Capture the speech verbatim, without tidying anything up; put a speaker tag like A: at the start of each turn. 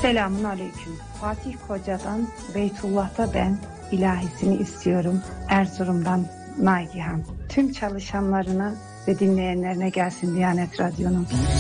A: Selamun aleyküm. Fatih Koca'dan Beytullah'ta ben ilahisini istiyorum. Erzurum'dan Nagihan. Tüm çalışanlarına ve dinleyenlerine gelsin Diyanet Radyo'nun.